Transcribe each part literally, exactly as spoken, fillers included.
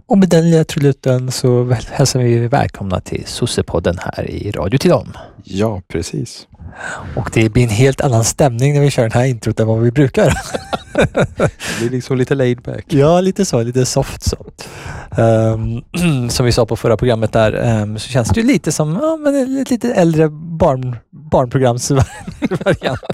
Och med den lilla trudelutten så väl, hälsar vi välkomna till Sossepodden här i Radio Tidaholm. Ja, precis. Och det blir en helt annan stämning när vi kör den här introt än vad vi brukar. Det blir liksom lite laid back. Ja, lite så, lite soft så. Um, som vi sa på förra programmet där, um, så känns det ju lite som ja, men ett lite äldre barn, barnprogramsvariant.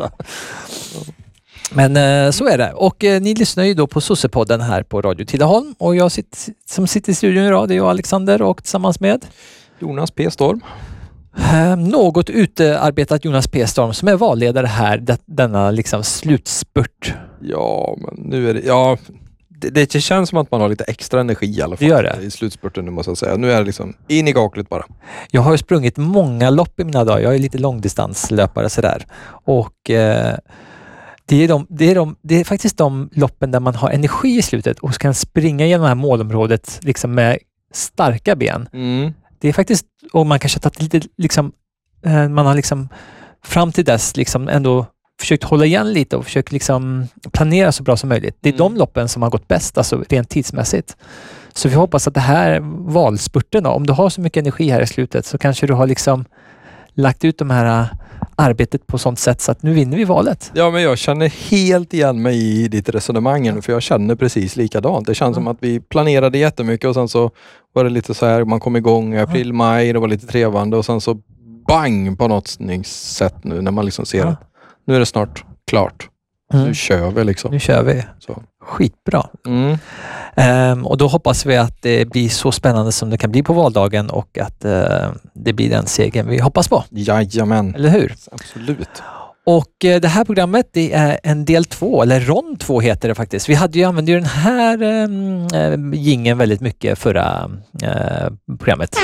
Men eh, så är det. Och eh, ni lyssnar ju då på Sossepodden här på Radio Tidaholm. Och jag sitter, som sitter i studion idag, det är jag Alexander och tillsammans med Jonas P. Storm. Eh, något utarbetat Jonas P. Storm som är valledare här, det, denna liksom slutspurt. Ja, men nu är det... Ja, det, det känns som att man har lite extra energi i alla fall. Det gör det. I slutspurten nu måste jag säga. Nu är det liksom in i kaklet bara. Jag har ju sprungit många lopp i mina dagar. Jag är lite långdistanslöpare sådär. Och... Eh, Det är, de, det, är de, det är faktiskt de loppen där man har energi i slutet och kan springa genom det här målområdet liksom med starka ben. Mm. Det är faktiskt, och man kanske har tagit lite liksom, man har liksom fram till dess liksom ändå försökt hålla igen lite och försökt liksom planera så bra som möjligt. Det är mm. de loppen som har gått bäst, alltså rent tidsmässigt. Så vi hoppas att det här valspurten, om du har så mycket energi här i slutet så kanske du har liksom lagt ut de här arbetet på sånt sätt så att nu vinner vi valet. Ja, men jag känner helt igen mig i ditt resonemang, för jag känner precis likadant. Det känns mm. som att vi planerade jättemycket och sen så var det lite så här, man kom igång i april, maj, det var lite trevande och sen så bang på något sätt nu när man liksom ser ja. att nu är det snart klart. Mm. Nu kör vi liksom. Nu kör vi. Så. Skitbra. Mm. Um, och då hoppas vi att det blir så spännande som det kan bli på valdagen och att uh, det blir den segern vi hoppas på. Jajamän. Eller hur? Absolut. Och uh, det här programmet, det är en del två, eller rond två heter det faktiskt. Vi hade ju använt ju den här um, uh, jingeln väldigt mycket förra uh, programmet.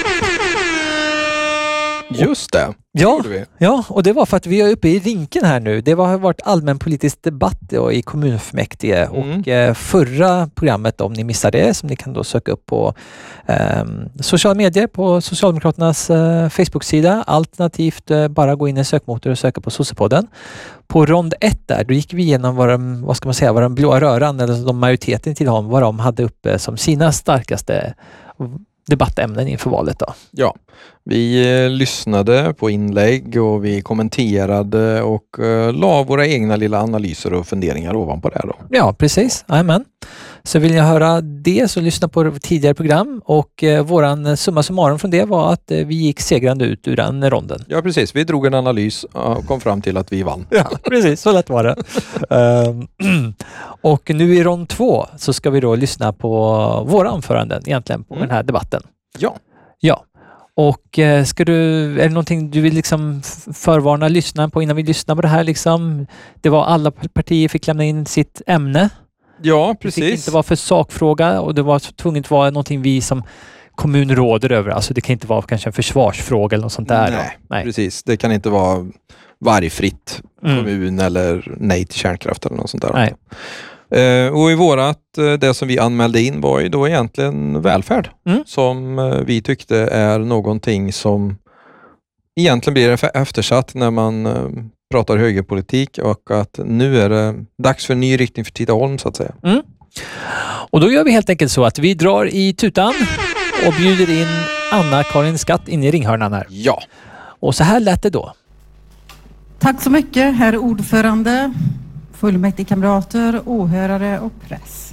Just det. Ja, ja, och det var för att vi är uppe i rinken här nu. Det har varit allmänpolitisk debatt då, i kommunfullmäktige mm. och eh, förra programmet, om ni missade det, som ni kan då söka upp på eh, sociala medier på Socialdemokraternas eh, Facebook-sida, alternativt eh, bara gå in i sökmotor och söka på Sossepodden. På rond ett där, då gick vi igenom vad de, vad ska man säga, vad de blåa röran, eller de majoriteten till dem, vad de hade uppe som sina starkaste debattämnen inför valet då. Ja, vi eh, lyssnade på inlägg och vi kommenterade och eh, la våra egna lilla analyser och funderingar ovanpå det då. Ja, precis. Amen. Så vill jag höra det så lyssna på tidigare program och eh, våran summa summarum från det var att eh, vi gick segrande ut ur den ronden. Ja, precis. Vi drog en analys och kom fram till att vi vann. Ja, precis. Så lätt var det. um, och nu i rond två så ska vi då lyssna på våra anföranden egentligen på mm. den här debatten. Ja. Ja. Och eh, ska du, är det någonting du vill liksom förvarna lyssnaren på innan vi lyssnar på det här liksom? Det var alla partier fick lämna in sitt ämne. Ja, precis. Det fick inte vara för sakfråga och det var tvunget att vara någonting vi som kommun råder över. Alltså det kan inte vara kanske en försvarsfråga eller något sånt där. Nej, nej. Precis. Det kan inte vara vargfritt kommun mm. eller nej till kärnkraft eller något sånt där. Nej. Uh, och i vårat, uh, det som vi anmälde in var ju då egentligen välfärd. Mm. Som uh, vi tyckte är någonting som egentligen blir eftersatt när man uh, pratar högerpolitik och att nu är det dags för en ny riktning för Tidaholm så att säga. Mm. Och då gör vi helt enkelt så att vi drar i tutan och bjuder in Anna-Karin Skatt in i ringhörnan här. Ja. Och så här lät det då. Tack så mycket, herr ordförande, fullmäktigekamrater, åhörare och press.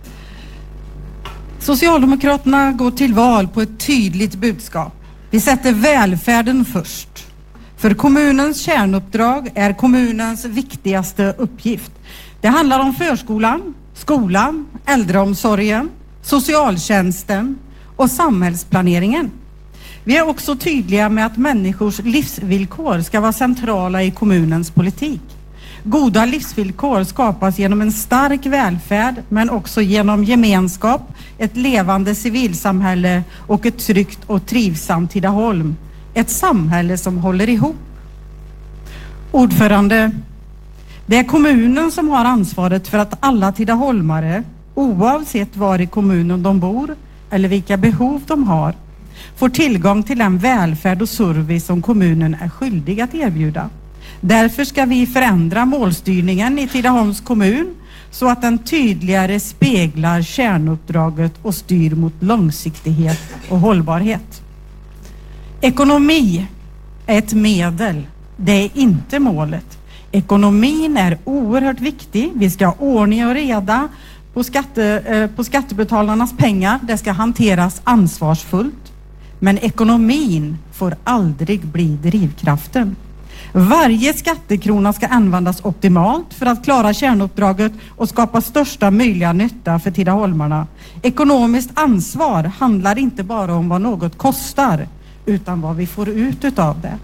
Socialdemokraterna går till val på ett tydligt budskap. Vi sätter välfärden först. För kommunens kärnuppdrag är kommunens viktigaste uppgift. Det handlar om förskolan, skolan, äldreomsorgen, socialtjänsten och samhällsplaneringen. Vi är också tydliga med att människors livsvillkor ska vara centrala i kommunens politik. Goda livsvillkor skapas genom en stark välfärd men också genom gemenskap, ett levande civilsamhälle och ett tryggt och trivsamt Tidaholm. Ett samhälle som håller ihop. Ordförande, det är kommunen som har ansvaret för att alla tidaholmare, oavsett var i kommunen de bor eller vilka behov de har, får tillgång till den välfärd och service som kommunen är skyldig att erbjuda. Därför ska vi förändra målstyrningen i Tidaholms kommun så att den tydligare speglar kärnuppdraget och styr mot långsiktighet och hållbarhet. Ekonomi är ett medel, det är inte målet. Ekonomin är oerhört viktig. Vi ska ha ordning och reda på, skatte, eh, på skattebetalarnas pengar. Det ska hanteras ansvarsfullt. Men ekonomin får aldrig bli drivkraften. Varje skattekrona ska användas optimalt för att klara kärnuppdraget och skapa största möjliga nytta för tidaholmarna. Ekonomiskt ansvar handlar inte bara om vad något kostar, utan vad vi får ut utav det.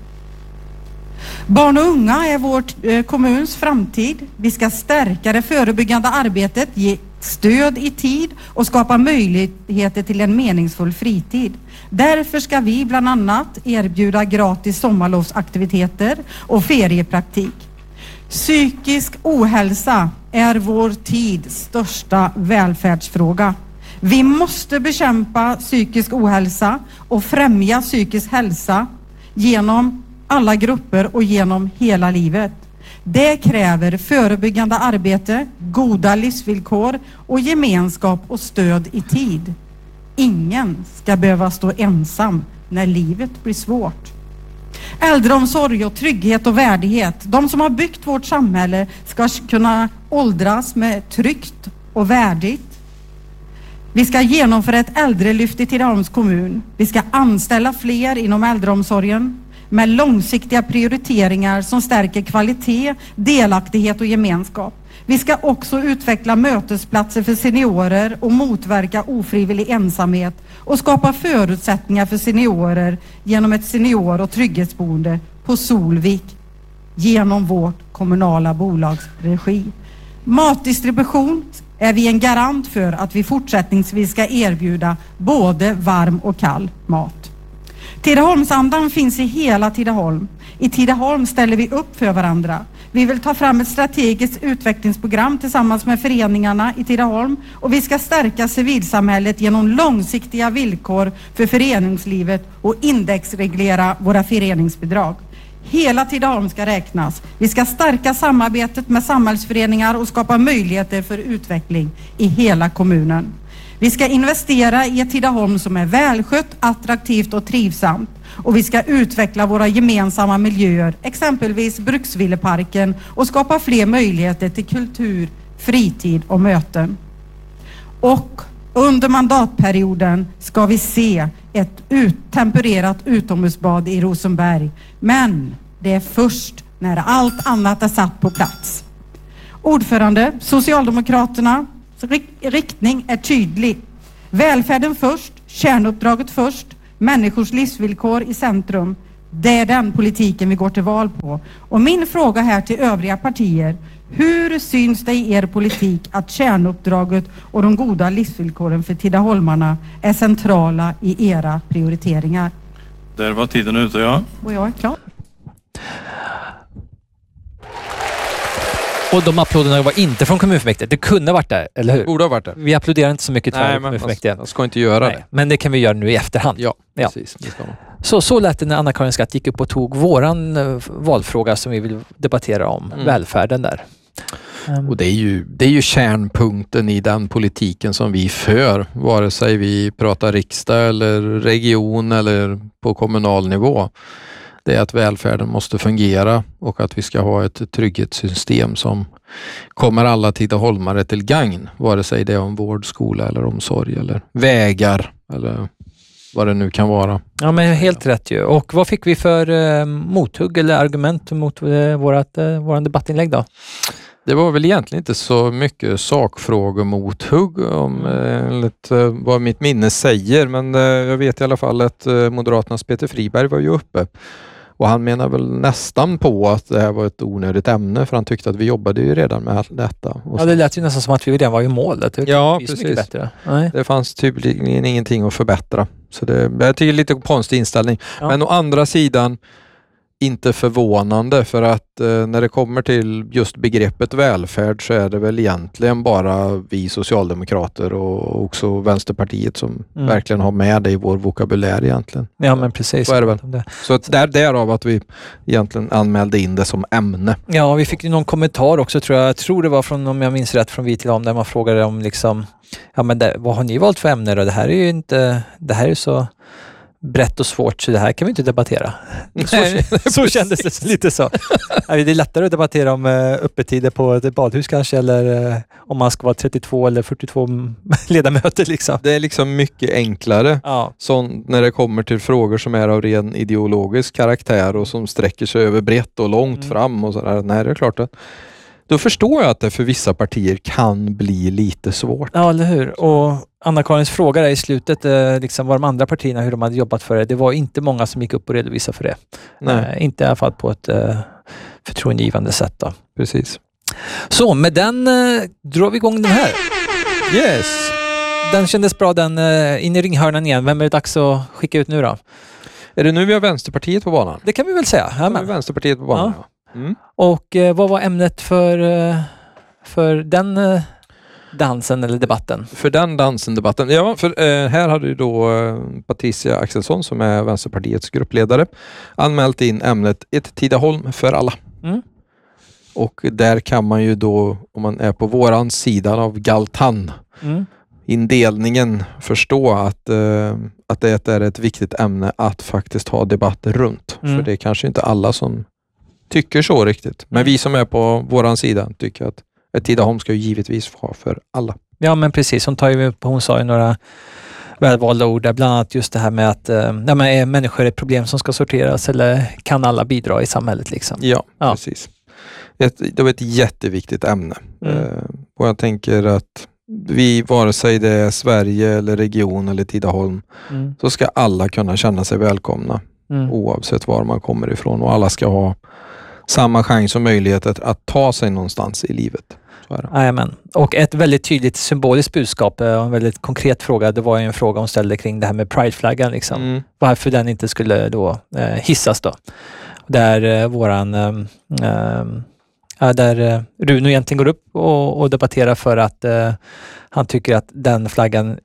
Barn och unga är vårt eh, kommuns framtid. Vi ska stärka det förebyggande arbetet, ge stöd i tid och skapa möjligheter till en meningsfull fritid. Därför ska vi bland annat erbjuda gratis sommarlovsaktiviteter och feriepraktik. Psykisk ohälsa är vår tids största välfärdsfråga. Vi måste bekämpa psykisk ohälsa och främja psykisk hälsa genom alla grupper och genom hela livet. Det kräver förebyggande arbete, goda livsvillkor och gemenskap och stöd i tid. Ingen ska behöva stå ensam när livet blir svårt. Äldreomsorg och trygghet och värdighet. De som har byggt vårt samhälle ska kunna åldras med tryggt och värdigt. Vi ska genomföra ett äldrelyft i Tidaholms kommun. Vi ska anställa fler inom äldreomsorgen med långsiktiga prioriteringar som stärker kvalitet, delaktighet och gemenskap. Vi ska också utveckla mötesplatser för seniorer och motverka ofrivillig ensamhet och skapa förutsättningar för seniorer genom ett senior- och trygghetsboende på Solvik genom vårt kommunala bolags regi. Matdistribution är vi en garant för att vi fortsättningsvis ska erbjuda både varm och kall mat. Tidaholmsandan finns i hela Tidaholm. I Tidaholm ställer vi upp för varandra. Vi vill ta fram ett strategiskt utvecklingsprogram tillsammans med föreningarna i Tidaholm och vi ska stärka civilsamhället genom långsiktiga villkor för föreningslivet och indexreglera våra föreningsbidrag. Hela Tidaholm ska räknas. Vi ska stärka samarbetet med samhällsföreningar och skapa möjligheter för utveckling i hela kommunen. Vi ska investera i ett Tidaholm som är välskött, attraktivt och trivsamt. Och vi ska utveckla våra gemensamma miljöer, exempelvis Bruksvilleparken, och skapa fler möjligheter till kultur, fritid och möten. Och under mandatperioden ska vi se ett ut, tempererat utomhusbad i Rosenberg. Men det är först när allt annat är satt på plats. Ordförande, Socialdemokraterna, riktning är tydlig. Välfärden först, kärnuppdraget först, människors livsvillkor i centrum. Det är den politiken vi går till val på. Och min fråga här till övriga partier: hur syns det i er politik att kärnuppdraget och de goda livsvillkoren för tidaholmarna är centrala i era prioriteringar? Där var tiden ute, ja. Och jag är klar. Och de applåderna var inte från kommunfullmäktige. Det kunde ha varit där, eller hur? Borde ha varit det. Vi applåderar inte så mycket Nej, till men kommunfullmäktige. jag ska inte göra Nej, det. men det kan vi göra nu i efterhand. Ja, Ja. precis. Det ska man. Så, så lät det när Anna-Karin Skatt gick upp och tog våran uh, valfråga som vi vill debattera om, Mm. välfärden där. Um, Och det är, ju, det är ju kärnpunkten i den politiken som vi för, vare sig vi pratar riksdag eller region eller på kommunal nivå. Det är att välfärden måste fungera och att vi ska ha ett trygghetssystem som kommer alla tidaholmare till gagn, vare sig det är om vård, skola eller omsorg eller vägar eller vad det nu kan vara. Ja, men helt rätt ju. Och vad fick vi för uh, mothugg eller argument mot uh, vårat, uh, våran debattinlägg då? Det var väl egentligen inte så mycket sakfrågor mot hugg om enligt eh, vad mitt minne säger, men eh, jag vet i alla fall att eh, Moderaternas Peter Friberg var ju uppe och han menar väl nästan på att det här var ett onödigt ämne, för han tyckte att vi jobbade ju redan med detta. Och Ja, det lät ju nästan som att vi redan var i målet. Det ja, blir så precis. mycket bättre. Nej. Det fanns tydligen ingenting att förbättra. Så det, jag tycker det är lite konstig inställning. Ja. Men å andra sidan, inte förvånande, för att eh, när det kommer till just begreppet välfärd så är det väl egentligen bara vi socialdemokrater och också Vänsterpartiet som mm. verkligen har med det i vår vokabulär egentligen. Ja, men precis. Så är det väl. Så att där, därav att vi egentligen anmälde in det som ämne. Ja, vi fick ju någon kommentar också tror jag. Jag tror det var från, om jag minns rätt, från Vi till om där man frågade om liksom, ja men det, vad har ni valt för ämne då? Det här är ju inte, det här är så brett och svårt så det här kan vi inte debattera. Nej, så, så kändes det lite så. Det är lättare att debattera om uh, öppettider på ett badhus kanske eller uh, om man ska vara trettiotvå eller fyrtiotvå ledamöter liksom. Det är liksom mycket enklare ja. Sånt när det kommer till frågor som är av ren ideologisk karaktär och som sträcker sig över brett och långt mm. fram och sådär. Nej, det är klart att då förstår jag att det för vissa partier kan bli lite svårt. Ja, eller hur? Och Anna-Karins fråga där i slutet, eh, liksom var de andra partierna, hur de hade jobbat för det. Det var inte många som gick upp och redovisade för det. Eh, inte i alla fall på ett eh, förtroendegivande sätt då. Precis. Så med den eh, drar vi igång den här. Yes. Den kändes bra, den eh, in i ringhörnan igen. Vem är det dags att skicka ut nu då? Är det nu vi har Vänsterpartiet på banan? Det kan vi väl säga. Ja, men. Vänsterpartiet på banan, ja. ja. Mm. Och eh, vad var ämnet för, eh, för den eh, dansen eller debatten? För den dansen, debatten. Ja, för eh, här hade ju då eh, Patricia Axelsson som är Vänsterpartiets gruppledare anmält in ämnet Ett Tidaholm för alla. Mm. Och där kan man ju då, om man är på våran sida av Galtan, mm. indelningen förstå att, eh, att det är ett viktigt ämne att faktiskt ha debatt runt. Mm. För det är kanske inte alla som tycker så riktigt. Men vi som är på våran sida tycker att ett Tidaholm ska ju givetvis vara för alla. Ja, men precis. Hon, tar ju, hon sa ju några välvalda ord där, bland annat just det här med att äh, men är människor ett problem som ska sorteras eller kan alla bidra i samhället liksom? Ja, ja. precis. Ett, det var ett jätteviktigt ämne. Mm. Uh, och jag tänker att vi, vare sig det är Sverige eller region eller Tidaholm, mm. så ska alla kunna känna sig välkomna mm. oavsett var man kommer ifrån, och alla ska ha samma chans och möjlighet att, att ta sig någonstans i livet. Jajamän. Och ett väldigt tydligt symboliskt budskap och en väldigt konkret fråga, det var ju en fråga hon ställde kring det här med Pride-flaggan liksom. Mm. Varför den inte skulle då eh, hissas då. Där eh, våran eh, eh, där eh, Runo egentligen går upp och, och debatterar för att eh, han tycker att den flaggan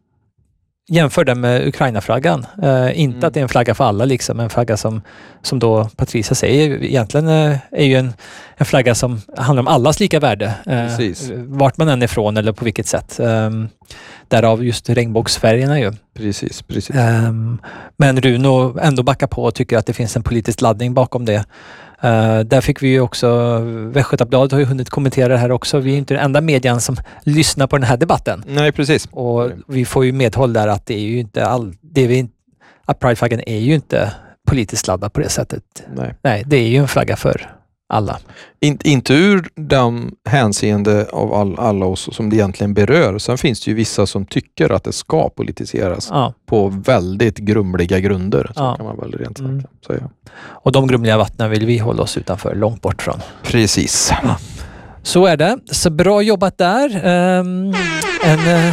jämför den med Ukraina-flaggan. Eh, inte mm. att det är en flagga för alla liksom, en flagga som, som då Patricia säger egentligen eh, är ju en, en flagga som handlar om allas lika värde. Eh, vart man än är ifrån eller på vilket sätt. Eh, därav just regnbågsfärgerna ju. Precis, precis. Eh, men Runo ändå backar på och tycker att det finns en politisk laddning bakom det. Uh, där fick vi ju också, Västgötabladet har ju hunnit kommentera det här också. Vi är inte den enda median som lyssnar på den här debatten. Nej, precis. Och vi får ju medhåll där att det är ju inte all, det är vi, att Pride-flaggan är ju inte politiskt laddad på det sättet. Nej. Nej, det är ju en flagga för alla. In, inte ur de hänseende av all, alla oss som det egentligen berör. Sen finns det ju vissa som tycker att det ska politiseras ja. på väldigt grumliga grunder. Så ja. kan man väl rent mm. säga. Och de grumliga vattnen vill vi hålla oss utanför, långt bort från. Precis. Ja. Så är det. Så bra jobbat där. Um, en uh,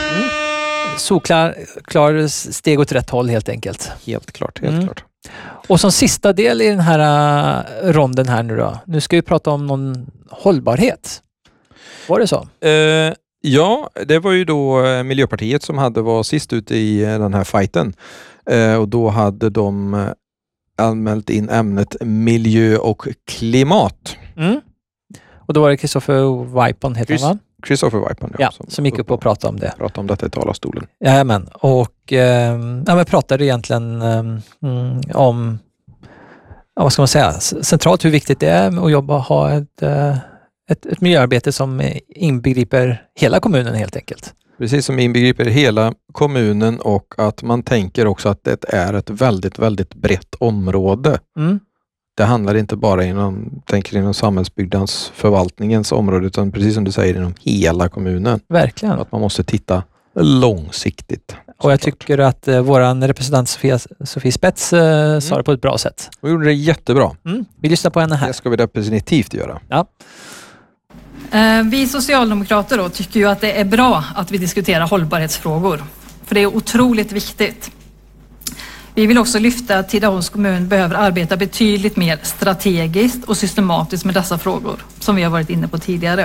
solklar klar steg åt rätt håll helt enkelt. Helt klart, helt mm. klart. Och som sista del i den här uh, ronden här nu då. Nu ska vi prata om någon hållbarhet. Var det så? Uh, ja, det var ju då Miljöpartiet som hade var sist ut i den här fighten. Uh, och då hade de uh, anmält in ämnet miljö och klimat. Mm. Och då var det Christopher Weipan heter Chris- han va? Christopher Weipan, ja, som, som gick upp och pratade om det. Pratade om detta i talarstolen. Jajamän, och eh, ja, men pratade egentligen eh, om, ja, vad ska man säga, centralt hur viktigt det är att jobba och ha ett, eh, ett, ett miljöarbete som inbegriper hela kommunen helt enkelt. Precis, som inbegriper hela kommunen, och att man tänker också att det är ett väldigt, väldigt brett område. Mm. Det handlar inte bara inom, tänker inom samhällsbyggnadens förvaltningens område, utan precis som du säger inom hela kommunen. Verkligen. Att man måste titta långsiktigt. Och jag tycker att eh, våran representant Sofia, Sofie Spets eh, mm. sa det på ett bra sätt. Hon gjorde det jättebra. Mm. Vi lyssnar på henne här. Det ska vi definitivt göra. Ja. Eh, vi socialdemokrater då tycker ju att det är bra att vi diskuterar hållbarhetsfrågor. För det är otroligt viktigt. Vi vill också lyfta att Tidaholms kommun behöver arbeta betydligt mer strategiskt och systematiskt med dessa frågor, som vi har varit inne på tidigare.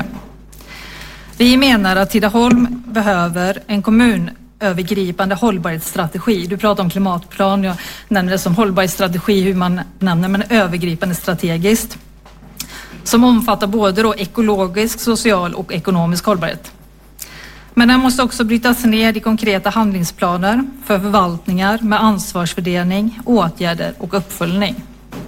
Vi menar att Tidaholm behöver en kommunövergripande hållbarhetsstrategi. Du pratar om klimatplan, jag nämner det som hållbarhetsstrategi, hur man nämner, men övergripande strategiskt. Som omfattar både då ekologisk, social och ekonomisk hållbarhet. Men den måste också brytas ner i konkreta handlingsplaner för förvaltningar med ansvarsfördelning, åtgärder och uppföljning.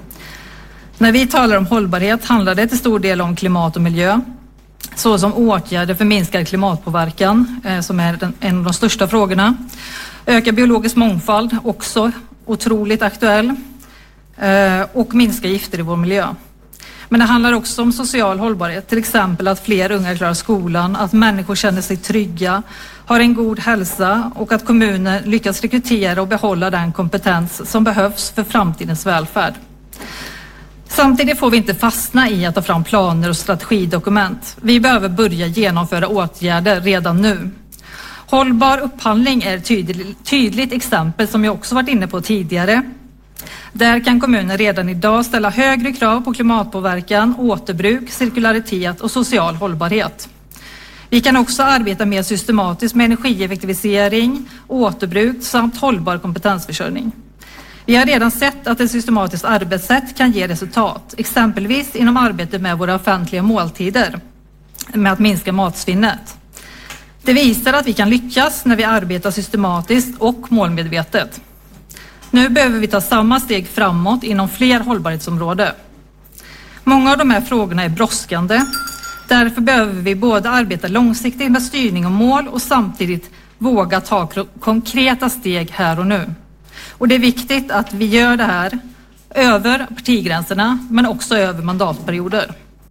När vi talar om hållbarhet handlar det till stor del om klimat och miljö, såsom åtgärder för minskad klimatpåverkan, eh, som är den, en av de största frågorna. Öka biologisk mångfald, också otroligt aktuell, eh, och minska gifter i vår miljö. Men det handlar också om social hållbarhet, till exempel att fler unga klarar skolan, att människor känner sig trygga, har en god hälsa och att kommuner lyckas rekrytera och behålla den kompetens som behövs för framtidens välfärd. Samtidigt får vi inte fastna i att ta fram planer och strategidokument. Vi behöver börja genomföra åtgärder redan nu. Hållbar upphandling är ett tydligt, tydligt exempel som jag också varit inne på tidigare. Där kan kommuner redan idag ställa högre krav på klimatpåverkan, återbruk, cirkularitet och social hållbarhet. Vi kan också arbeta mer systematiskt med energieffektivisering, återbruk samt hållbar kompetensförsörjning. Vi har redan sett att ett systematiskt arbetssätt kan ge resultat, exempelvis inom arbetet med våra offentliga måltider, med att minska matsvinnet. Det visar att vi kan lyckas när vi arbetar systematiskt och målmedvetet. Nu behöver vi ta samma steg framåt inom fler hållbarhetsområden. Många av de här frågorna är brådskande. Därför behöver vi både arbeta långsiktigt med styrning och mål och samtidigt våga ta konkreta steg här och nu. Och det är viktigt att vi gör det här över partigränserna men också över mandatperioder.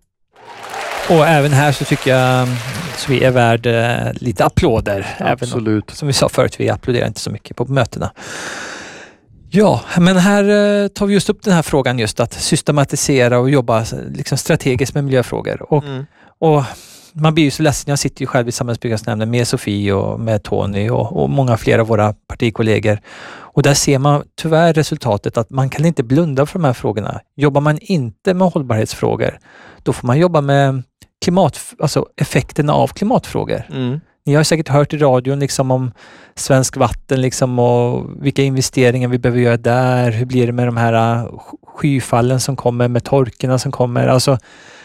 Och även här så tycker jag så vi är värd eh, lite applåder. Absolut. Även om, som vi sa förut, vi applåderar inte så mycket på mötena. Ja, men här eh, tar vi just upp den här frågan just att systematisera och jobba liksom strategiskt med miljöfrågor. Och, mm. och man blir ju så ledsen, jag sitter ju själv i samhällsbyggnadsnämnden med Sofie och med Tony och, och många fler av våra partikollegor. Och där ser man tyvärr resultatet att man kan inte blunda för de här frågorna. Jobbar man inte med hållbarhetsfrågor, då får man jobba med klimat, alltså effekterna av klimatfrågor. Mm. Ni har säkert hört i radion liksom om Svensk Vatten liksom och vilka investeringar vi behöver göra där. Hur blir det med de här skyfallen som kommer, med torkerna som kommer. Alltså,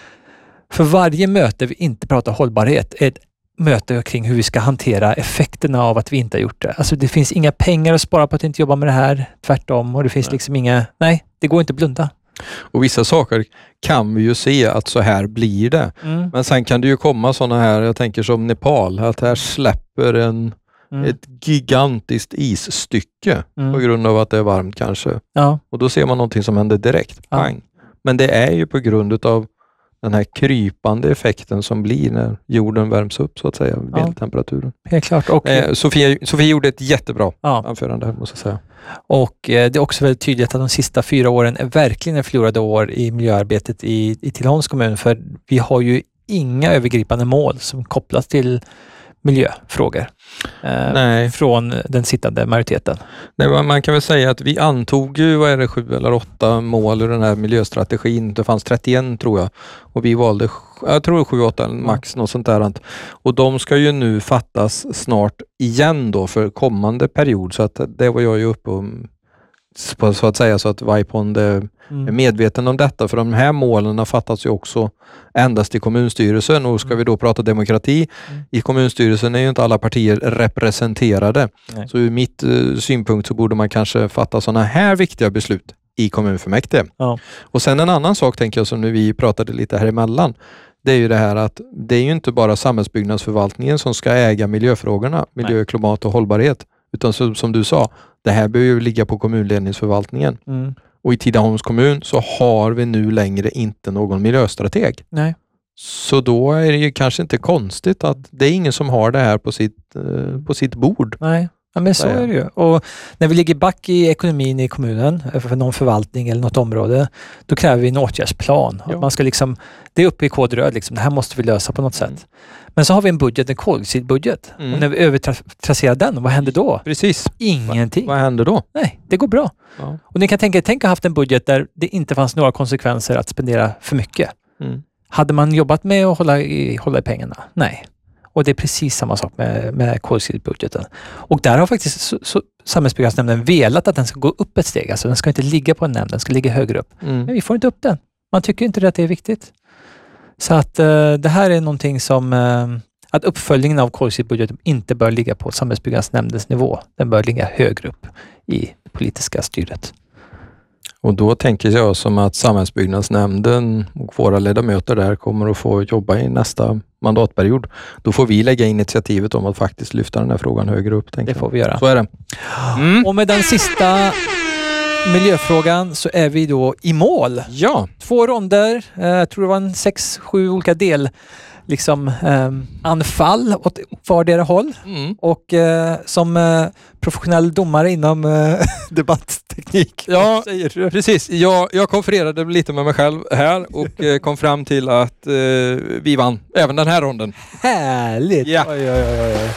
för varje möte vi inte pratar hållbarhet är ett möte kring hur vi ska hantera effekterna av att vi inte har gjort det. Alltså det finns inga pengar att spara på att inte jobba med det här. Tvärtom. Och det finns nej. liksom inga... Nej, det går inte att blunda. Och vissa saker kan vi ju se att så här blir det. Mm. Men sen kan det ju komma sådana här, jag tänker som Nepal, att här släpper en, mm. ett gigantiskt isstycke mm. på grund av att det är varmt kanske. Ja. Och då ser man någonting som händer direkt. Pang. Ja. Men det är ju på grund av den här krypande effekten som blir när jorden värms upp så att säga, vid ja. temperaturen. Helt klart. Och eh, Sofia, Sofia gjorde ett jättebra ja. anförande här, måste jag säga. Och eh, det är också väldigt tydligt att de sista fyra åren är verkligen en förlorade år i miljöarbetet i, i Tidaholms kommun, för vi har ju inga övergripande mål som kopplas till miljöfrågor eh, från den sittande majoriteten. Nej, man kan väl säga att vi antog ju, vad är det, sju eller åtta mål ur den här miljöstrategin. Det fanns trettioen tror jag. Och vi valde, jag tror sju, åtta max, något sånt där. Och de ska ju nu fattas snart igen då för kommande period. Så att det var jag ju uppe om, så att säga, så att Vipond är mm. medveten om detta. För de här målen har fattats ju också endast i kommunstyrelsen. Och ska vi då prata demokrati, mm. i kommunstyrelsen är ju inte alla partier representerade. Nej. Så ur mitt uh, synpunkt så borde man kanske fatta sådana här viktiga beslut i kommunfullmäktige. Ja. Och sen en annan sak tänker jag, som nu vi pratade lite här emellan. Det är ju det här att det är ju inte bara samhällsbyggnadsförvaltningen som ska äga miljöfrågorna, miljö, Nej. klimat och hållbarhet. Utan så, som du sa, det här behöver ju ligga på kommunledningsförvaltningen. Mm. Och i Tidaholms kommun så har vi nu längre inte någon miljöstrateg. Nej. Så då är det ju kanske inte konstigt att det är ingen som har det här på sitt, eh, på sitt bord. Nej. Ja, men så är det ju. Och när vi ligger back i ekonomin i kommunen för någon förvaltning eller något område, då kräver vi en åtgärdsplan. Ja. Att man ska liksom, det är uppe i kodröd, liksom, det här måste vi lösa på något sätt. Mm. Men så har vi en budget, en koldioxidbudget. Mm. Och när vi övertrasserar den, vad händer då? Precis. Ingenting. Va, vad händer då? Nej, det går bra. Ja. Och ni kan tänka, tänk att ha haft en budget där det inte fanns några konsekvenser att spendera för mycket. Mm. Hade man jobbat med att hålla i, hålla i pengarna? Nej. Och det är precis samma sak med, med koldioxidbudgeten. Och där har faktiskt så, så, Samhällsbyggnadsnämnden velat att den ska gå upp ett steg. Alltså den ska inte ligga på en nämnd, den ska ligga högre upp. Mm. Men vi får inte upp den. Man tycker inte att det är viktigt. Så att uh, det här är någonting som... Uh, att uppföljningen av koldioxidbudgeten inte bör ligga på Samhällsbyggnadsnämndens nivå. Den bör ligga högre upp i det politiska styret. Och då tänker jag som att Samhällsbyggnadsnämnden och våra ledamöter där kommer att få jobba i nästa mandatperiod. Då får vi lägga initiativet om att faktiskt lyfta den här frågan högre upp. Det får vi göra. Så är det. Mm. Och med den sista miljöfrågan så är vi då i mål. Ja. Två ronder, eh, jag tror det var en sex, sju olika del liksom eh, anfall åt vardera håll. Mm. Och eh, som eh, professionell domare inom eh, debattteknik. Ja, säger du? Precis. Jag, jag konfererade lite med mig själv här och eh, kom fram till att eh, vi vann även den här ronden. Härligt! Ja. Oj, oj, oj, oj.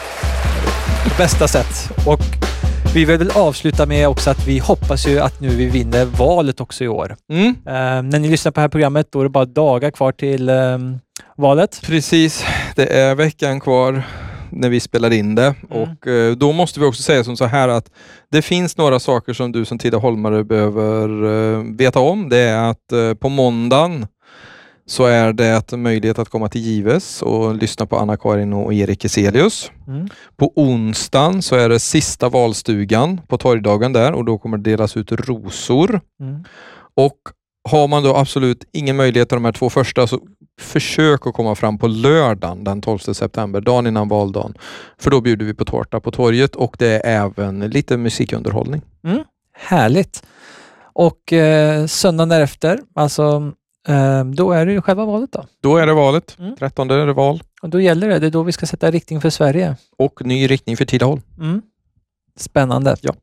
På bästa sätt. Och vi vill väl avsluta med också att vi hoppas ju att nu vi vinner valet också i år. Mm. Eh, när ni lyssnar på det här programmet då är det bara dagar kvar till eh, valet. Precis, det är veckan kvar när vi spelar in det. Mm. Och eh, då måste vi också säga som så här att det finns några saker som du som Tidaholmare behöver eh, veta om. Det är att eh, på måndagen så är det en möjlighet att komma till Gives och lyssna på Anna-Karin och Erik Eselius. Mm. På onsdagen så är det sista valstugan på torgdagen där och då kommer det delas ut rosor. Mm. Och har man då absolut ingen möjlighet till de här två första så försök att komma fram på lördagen den tolfte september, dagen innan valdagen. För då bjuder vi på tårta på torget och det är även lite musikunderhållning. Mm. Härligt. Och eh, söndagen därefter, alltså eh, då är det ju själva valet då. Då är det valet. Mm. trettonde är det val. Och då gäller det, det är då vi ska sätta riktning för Sverige. Och ny riktning för Tidaholm. Mm. Spännande. Ja.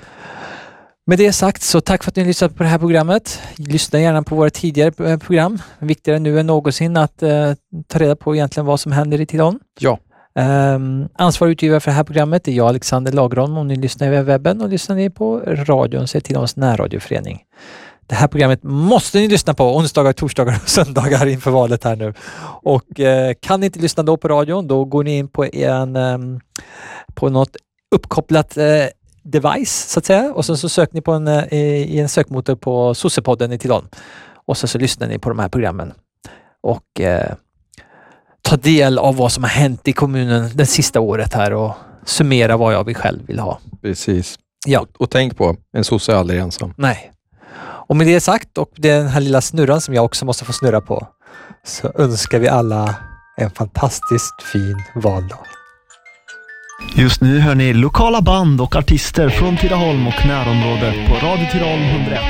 Med det sagt så tack för att ni har lyssnat på det här programmet. Lyssna gärna på våra tidigare program. Viktigare nu än någonsin att uh, ta reda på egentligen vad som händer i Tidaholm. Ja. Um, ansvarig utgivare för det här programmet är jag, Alexander Lagron. Om ni lyssnar via webben och lyssnar ni på radion så är Tidaholms närradioförening. Det här programmet måste ni lyssna på onsdagar, torsdagar och söndagar inför valet här nu. Och uh, kan ni inte lyssna då på radion, då går ni in på en um, på något uppkopplat uh, device så att säga och sen så söker ni på en, i, i en sökmotor på Sossepodden i Tidaholm och så, så lyssnar ni på de här programmen och eh, ta del av vad som har hänt i kommunen det sista året här och summera vad jag vill själv vill ha. Precis. Ja. Och, och tänk på, en sosse är aldrig ensam. Nej. Och med det sagt och den här lilla snurran som jag också måste få snurra på så önskar vi alla en fantastiskt fin valdag. Just nu hör ni lokala band och artister från Tidaholm och närområdet på Radio Tidaholm hundra ett.